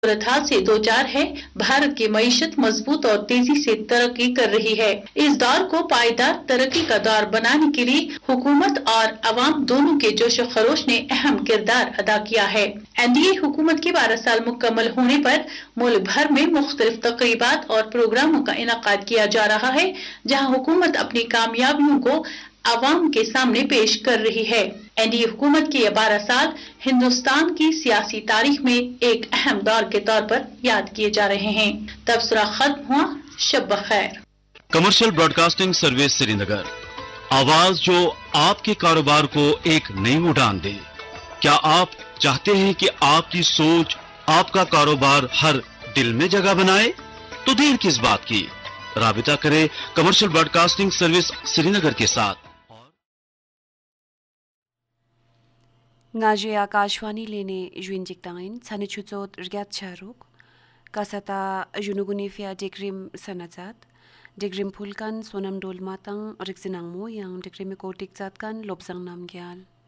सूरत हाल से दो चार है। भारत की मईशत मजबूत और तेजी से तरक्की कर रही है। इस दौर को पायदार तरक्की का दौर बनाने के लिए हुकूमत और अवाम दोनों के जोशो खरोश ने अहम किरदार अदा किया है। एनडीए हुकूमत के 12 साल मुकम्मल होने पर मुल्क भर में मुख्तलिफ तकरीबात और प्रोग्रामों का इनकाद किया जा रहा है, जहाँ हुकूमत अपनी कामयाबियों को अवाम के सामने पेश कर रही है। एनडीए हुकूमत के ये 12 साल हिंदुस्तान की सियासी तारीख में एक अहम दौर के तौर पर याद किए जा रहे हैं। तबसरा खत्म हुआ। शब बखैर। कमर्शियल ब्रॉडकास्टिंग सर्विस श्रीनगर, आवाज जो आपके कारोबार को एक नई उड़ान दे। क्या आप चाहते हैं कि आपकी सोच आपका कारोबार हर दिल में जगह बनाए? तो देर किस बात की, राबिता करें कमर्शियल ब्रॉडकास्टिंग सर्विस श्रीनगर के साथ। Ngaji Akashwani lene juinjiktain sanichutot rgat charuk kasata junugunifia degrim sanazat degrim pulkan sonam dol matang riksinangmo yang degrim kotik zatkan lobsang namgyal